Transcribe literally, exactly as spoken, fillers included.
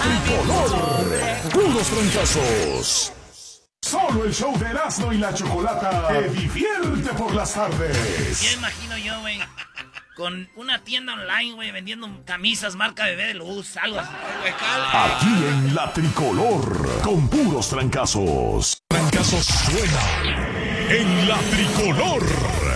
tricolor. Puros trancazos. Solo el show de Erasmo y la Chocolata te divierte por las tardes. Ya imagino yo, güey, con una tienda online, güey, vendiendo camisas marca Bebé de Luz, algo así. Aquí en la Tricolor, con puros trancazos. Trancazos suena en la Tricolor.